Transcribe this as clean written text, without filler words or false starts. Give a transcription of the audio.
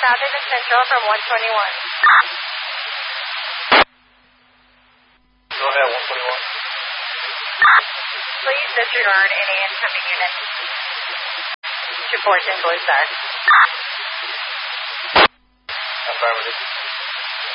Copy the Central from 121. Go ahead, 121. Please disregard any incoming units. 214 Blue Star. Affirmative.